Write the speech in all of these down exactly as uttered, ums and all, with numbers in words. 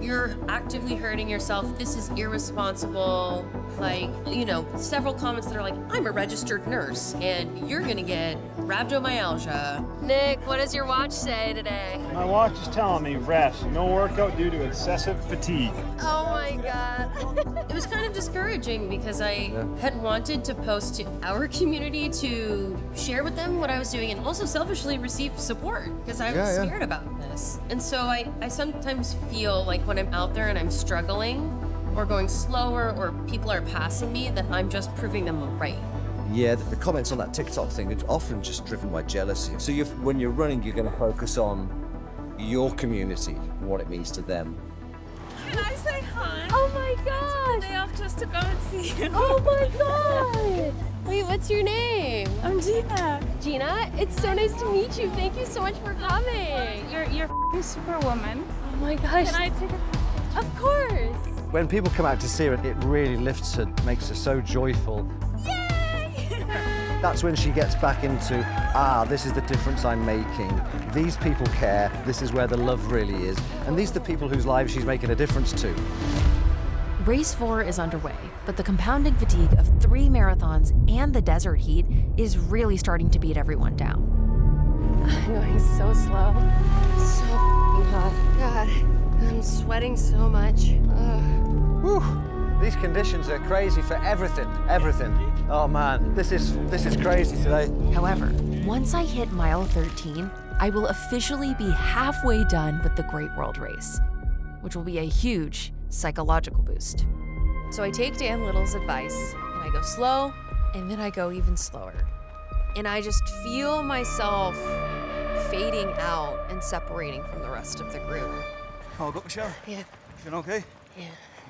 you're actively hurting yourself, this is irresponsible. Like, you know, several comments that are like, I'm a registered nurse and you're gonna get rhabdomyalgia. Nick, what does your watch say today? My watch is telling me rest, no workout due to excessive fatigue. Oh my God. It was kind of discouraging because I yeah. had wanted to post to our community to share with them what I was doing and also selfishly receive support because I was yeah, yeah. scared about this. And so I, I sometimes feel like when I'm out there and I'm struggling or going slower or people are passing me that I'm just proving them right. Yeah, the, the comments on that TikTok thing are often just driven by jealousy. So you've, when you're running, you're going to focus on your community, what it means to them. Can I say hi? Oh my God! I took the day off just to go and see you. Oh my God! Wait, what's your name? I'm Gina. Gina, it's so nice to meet you. Thank you so much for coming. You're you're a superwoman. Oh my gosh! Can I take a? Of course. When people come out to see her, it really lifts her, makes her so joyful. That's when she gets back into, ah, this is the difference I'm making. These people care. This is where the love really is. And these are the people whose lives she's making a difference to. Race four is underway, but the compounding fatigue of three marathons and the desert heat is really starting to beat everyone down. I'm going so slow. It's so f***ing hot. God, I'm sweating so much. Ugh. Whew. These conditions are crazy for everything, everything. Oh man, this is this is crazy today. However, once I hit mile thirteen, I will officially be halfway done with the Great World Race, which will be a huge psychological boost. So I take Dan Little's advice, and I go slow, and then I go even slower. And I just feel myself fading out and separating from the rest of the group. All good, Michelle? Yeah. Feeling okay? Yeah.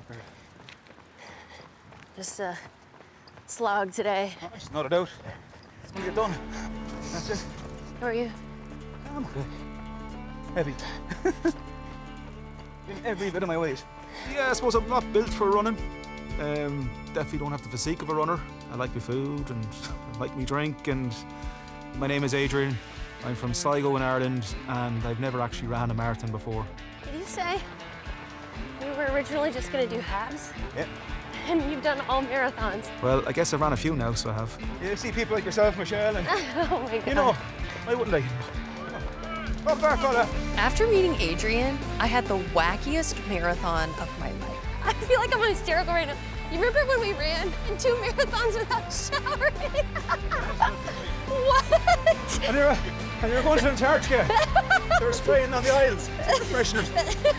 Just a slog today. Nice, not a doubt. It's gonna get done. That's it. How are you? I'm okay. Heavy. In every bit of my weight. Yeah, I suppose I'm not built for running. Um, definitely don't have the physique of a runner. I like my food and I like my drink. And my name is Adrian. I'm from Sligo in Ireland, and I've never actually ran a marathon before. Did you say you were originally just gonna do halves? Yeah. And you've done all marathons. Well, I guess I've ran a few now, so I have. You see people like yourself, Michelle, and oh my God. You know, why wouldn't I? Up there, fella. After meeting Adrian, I had the wackiest marathon of my life. I feel like I'm hysterical right now. You remember when we ran in two marathons without showering? What? And you're, and you're going to Antarctica. They're spraying on the aisles. Fresheners.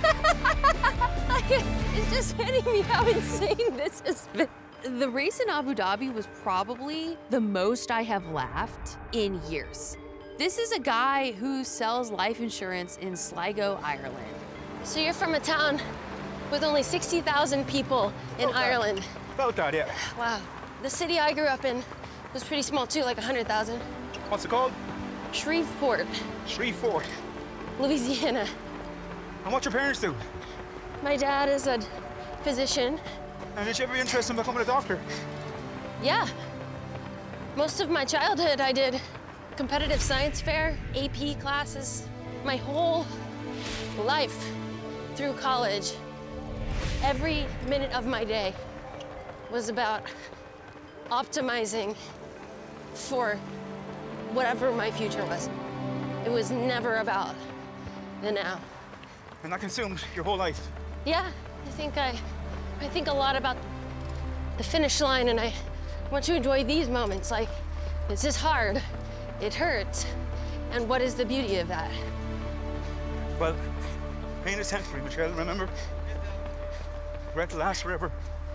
It's just hitting me how insane this has been. The race in Abu Dhabi was probably the most I have laughed in years. This is a guy who sells life insurance in Sligo, Ireland. So you're from a town with only sixty thousand people in About Ireland. That. About that, yeah. Wow. The city I grew up in was pretty small too, like one hundred thousand. What's it called? Shreveport. Shreveport. Louisiana. And what your parents do? My dad is a physician. And did you ever be interested in becoming a doctor? Yeah. Most of my childhood I did competitive science fair, A P classes, my whole life through college. Every minute of my day was about optimizing for whatever my future was. It was never about the now. And that consumed your whole life? Yeah, I think I, I think a lot about the finish line, and I want to enjoy these moments. Like, this is hard, it hurts, and what is the beauty of that? Well, pain is temporary, Michelle, remember? Regret will last forever.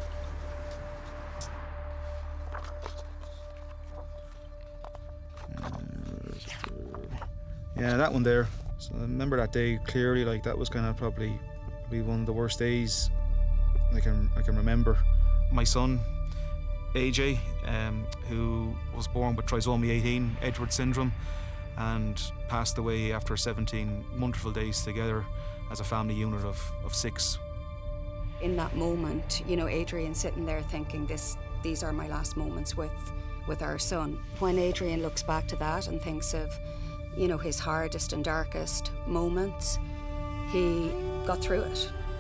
Yeah, that one there. So I remember that day clearly. Like, that was kind of probably, probably one of the worst days I can I can remember. My son, A J, um, who was born with trisomy eighteen, Edward syndrome, and passed away after seventeen wonderful days together as a family unit of, of six. In that moment, you know, Adrian sitting there thinking, this, these are my last moments with, with our son. When Adrian looks back to that and thinks of, you know, his hardest and darkest moments, he got through it.